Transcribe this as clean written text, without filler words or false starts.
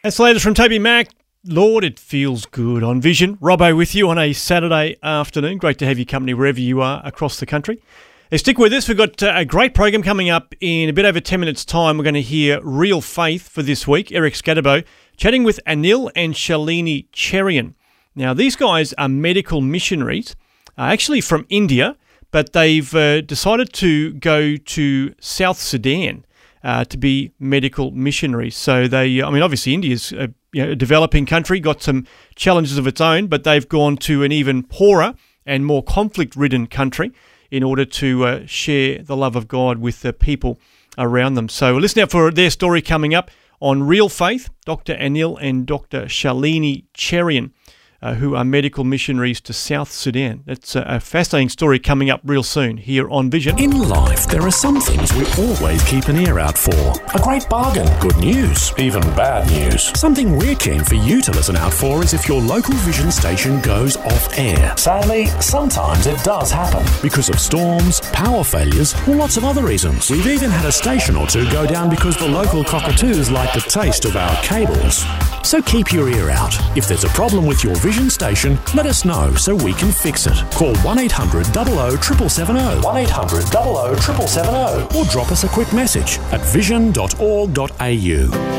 That's the latest from Toby Mac. Lord, it feels good on Vision. Robbo with you on a Saturday afternoon. Great to have your company wherever you are across the country. Stick with us. We've got a great program coming up in a bit over 10 minutes' time. We're going to hear Real Faith for this week. Eric Scadabo chatting with Anil and Shalini Cherian. Now, these guys are medical missionaries, actually from India, but they've decided to go to South Sudan to be medical missionaries. So they, obviously India's a developing country, got some challenges of its own, but they've gone to an even poorer and more conflict-ridden country in order to share the love of God with the people around them. So listen out for their story coming up on Real Faith, Dr. Anil and Dr. Shalini Cherian, who are medical missionaries to South Sudan. That's a fascinating story coming up real soon here on Vision. In life, there are some things we always keep an ear out for. A great bargain, good news, even bad news. Something we're keen for you to listen out for is if your local Vision station goes off air. Sadly, sometimes it does happen. Because of storms, power failures, or lots of other reasons. We've even had a station or two go down because the local cockatoos like the taste of our cables. So keep your ear out. If there's a problem with your Vision station, let us know so we can fix it. Call 1800 00 770, 1800 00 770, or drop us a quick message at vision.org.au.